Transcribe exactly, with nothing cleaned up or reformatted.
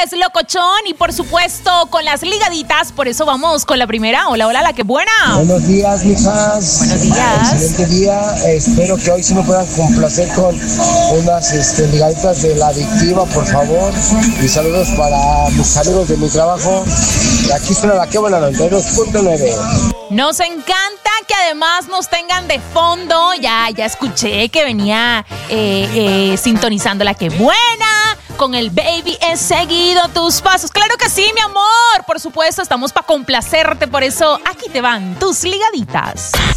es locochón y por supuesto con las ligaditas, por eso vamos con la primera. Hola, hola, la que buena. Buenos días, mijas. Buenos días. Excelente día. Espero que hoy sí me puedan complacer con unas este, ligaditas de La Adictiva, por favor. Y saludos para mis amigos de mi trabajo. Aquí suena la que buena noventa y dos punto nueve. Nos encanta que además nos tengan de fondo. Ya, ya escuché que venía eh, eh, sintonizando la que buena. Con el baby he seguido tus pasos. Claro que sí, mi amor. Por supuesto, estamos para complacerte. Por eso aquí te van tus ligaditas.